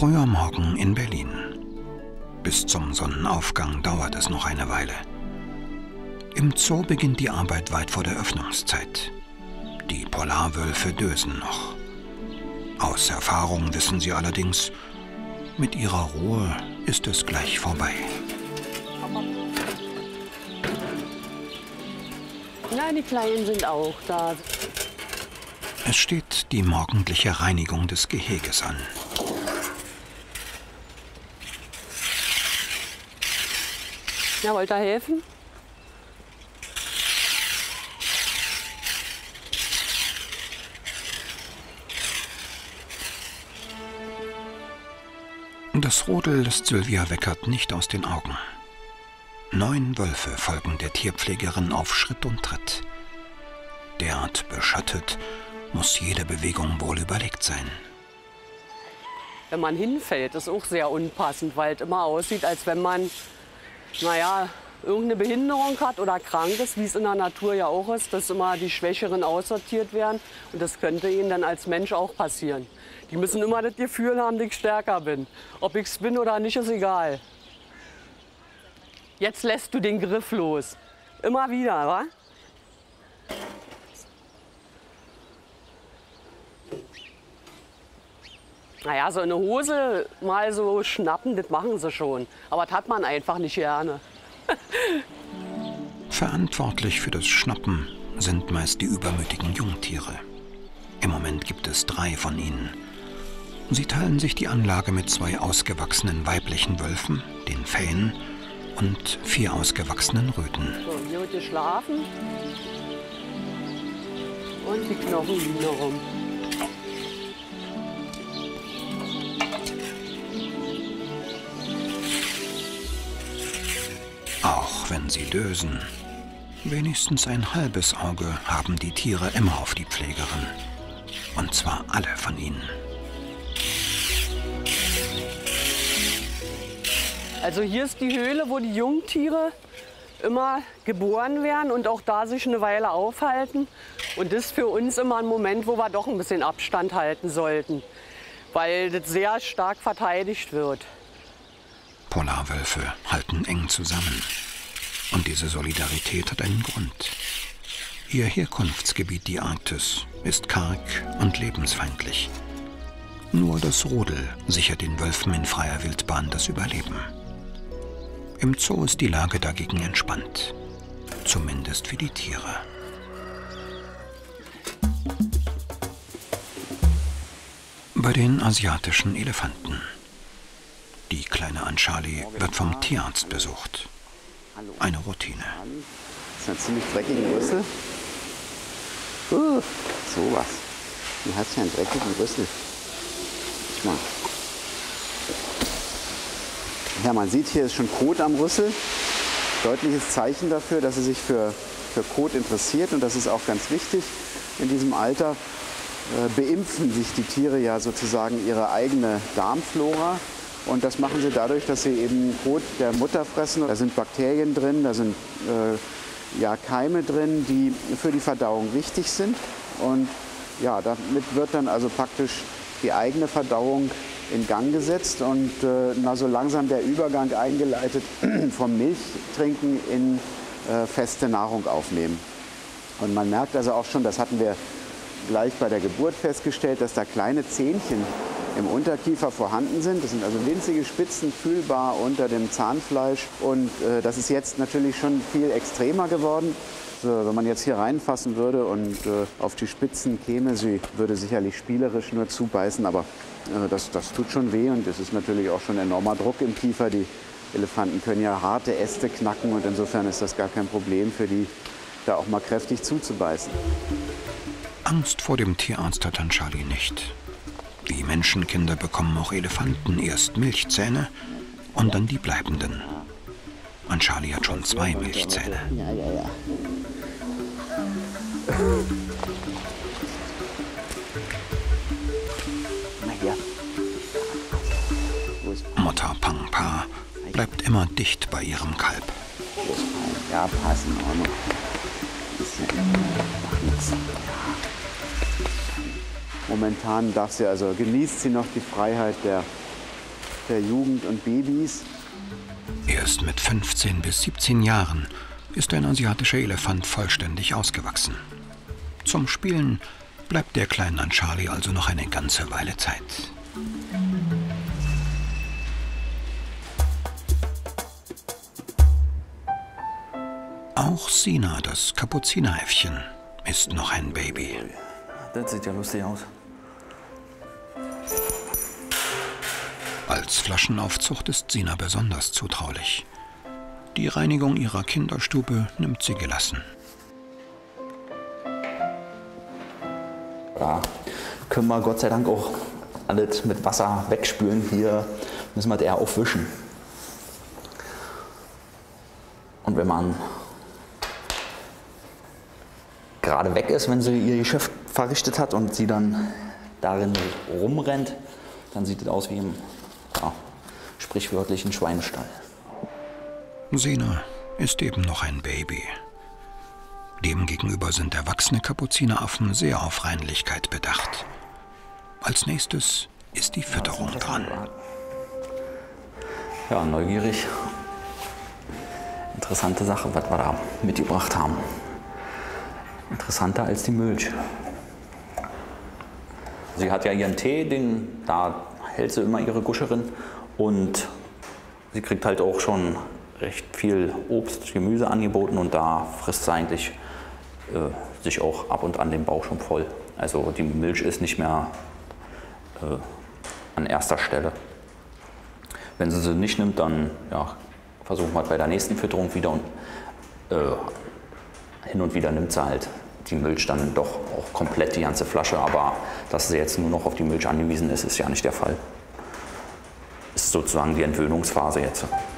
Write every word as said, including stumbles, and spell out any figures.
Früher Morgen in Berlin. Bis zum Sonnenaufgang dauert es noch eine Weile. Im Zoo beginnt die Arbeit weit vor der Öffnungszeit. Die Polarwölfe dösen noch. Aus Erfahrung wissen sie allerdings, mit ihrer Ruhe ist es gleich vorbei. Na, die Kleinen sind auch da. Es steht die morgendliche Reinigung des Geheges an. Ja, wollt ihr helfen? Das Rudel lässt Sylvia Weckert nicht aus den Augen. Neun Wölfe folgen der Tierpflegerin auf Schritt und Tritt. Derart beschattet muss jede Bewegung wohl überlegt sein. Wenn man hinfällt, ist auch sehr unpassend, weil es immer aussieht, als wenn man, naja, irgendeine Behinderung hat oder krank ist, wie es in der Natur ja auch ist, dass immer die Schwächeren aussortiert werden. Und das könnte ihnen dann als Mensch auch passieren. Die müssen immer das Gefühl haben, dass ich stärker bin. Ob ich es bin oder nicht, ist egal. Jetzt lässt du den Griff los. Immer wieder, wa? Naja, so eine Hose mal so schnappen, das machen sie schon. Aber das hat man einfach nicht gerne. Verantwortlich für das Schnappen sind meist die übermütigen Jungtiere. Im Moment gibt es drei von ihnen. Sie teilen sich die Anlage mit zwei ausgewachsenen weiblichen Wölfen, den Fähen, und vier ausgewachsenen Rüden. So, hier wird geschlafen. Und die Knochen liegen herum. Auch wenn sie dösen, wenigstens ein halbes Auge haben die Tiere immer auf die Pflegerin. Und zwar alle von ihnen. Also hier ist die Höhle, wo die Jungtiere immer geboren werden und auch da sich eine Weile aufhalten. Und das ist für uns immer ein Moment, wo wir doch ein bisschen Abstand halten sollten, weil das sehr stark verteidigt wird. Polarwölfe halten eng zusammen. Und diese Solidarität hat einen Grund. Ihr Herkunftsgebiet, die Arktis, ist karg und lebensfeindlich. Nur das Rudel sichert den Wölfen in freier Wildbahn das Überleben. Im Zoo ist die Lage dagegen entspannt. Zumindest für die Tiere. Bei den asiatischen Elefanten. Die kleine Anchali wird vom Tierarzt besucht. Eine Routine. Das ist ein ziemlich dreckiger Rüssel. Uh, sowas. Du hast ja einen dreckigen Rüssel. Schau mal. Ja, man sieht, hier ist schon Kot am Rüssel. Deutliches Zeichen dafür, dass sie sich für, für Kot interessiert. Und das ist auch ganz wichtig. In diesem Alter äh, beimpfen sich die Tiere ja sozusagen ihre eigene Darmflora. Und das machen sie dadurch, dass sie eben Kot der Mutter fressen. Da sind Bakterien drin, da sind äh, ja, Keime drin, die für die Verdauung wichtig sind. Und ja, damit wird dann also praktisch die eigene Verdauung in Gang gesetzt und äh, na, so langsam der Übergang eingeleitet vom Milchtrinken in äh, feste Nahrung aufnehmen. Und man merkt also auch schon, das hatten wir gleich bei der Geburt festgestellt, dass da kleine Zähnchen im Unterkiefer vorhanden sind. Das sind also winzige Spitzen, fühlbar unter dem Zahnfleisch. Und äh, das ist jetzt natürlich schon viel extremer geworden. So, wenn man jetzt hier reinfassen würde und äh, auf die Spitzen käme, sie würde sicherlich spielerisch nur zubeißen, aber äh, das, das tut schon weh und es ist natürlich auch schon enormer Druck im Kiefer. Die Elefanten können ja harte Äste knacken und insofern ist das gar kein Problem für die, da auch mal kräftig zuzubeißen. Angst vor dem Tierarzt hat Anchali nicht. Wie Menschenkinder bekommen auch Elefanten erst Milchzähne und dann die bleibenden. Anchali hat schon zwei Milchzähne. Ja, ja, ja. Na hier. Mutter Pang Pa bleibt immer dicht bei ihrem Kalb. Ja, passen auch noch. Mach nichts. Momentan darf sie also, genießt sie noch die Freiheit der der Jugend und Babys. Erst mit fünfzehn bis siebzehn Jahren ist ein asiatischer Elefant vollständig ausgewachsen. Zum Spielen bleibt der kleinen Anchali also noch eine ganze Weile Zeit. Auch Sina, das Kapuzineräffchen, ist noch ein Baby. Das sieht ja lustig aus. Als Flaschenaufzucht ist Sina besonders zutraulich. Die Reinigung ihrer Kinderstube nimmt sie gelassen. Da können wir Gott sei Dank auch alles mit Wasser wegspülen. Hier müssen wir das eher aufwischen. Und wenn man gerade weg ist, wenn sie ihr Geschäft verrichtet hat und sie dann darin rumrennt, dann sieht es aus wie im ja, sprichwörtlichen Schweinestall. Sina ist eben noch ein Baby. Demgegenüber sind erwachsene Kapuzineraffen sehr auf Reinlichkeit bedacht. Als nächstes ist die Fütterung dran. Ja, neugierig. Interessante Sache, was wir da mitgebracht haben. Interessanter als die Milch. Sie hat ja ihren Tee, den, da hält sie immer ihre Guscherin. Und sie kriegt halt auch schon recht viel Obst, Gemüse angeboten. Und da frisst sie eigentlich äh, sich auch ab und an den Bauch schon voll. Also die Milch ist nicht mehr äh, an erster Stelle. Wenn sie sie nicht nimmt, dann ja, versuchen wir bei der nächsten Fütterung wieder. Und, äh, hin und wieder nimmt sie halt die Milch dann doch auch komplett, die ganze Flasche. Aber dass sie jetzt nur noch auf die Milch angewiesen ist, ist ja nicht der Fall. Ist sozusagen die Entwöhnungsphase jetzt.